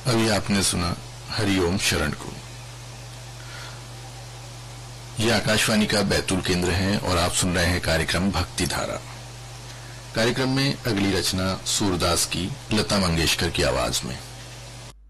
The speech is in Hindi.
अभी आपने सुना हरिओम शरण को। यह आकाशवाणी का बैतूल केंद्र है और आप सुन रहे हैं कार्यक्रम भक्ति धारा। कार्यक्रम में अगली रचना सूरदास की लता मंगेशकर की आवाज में।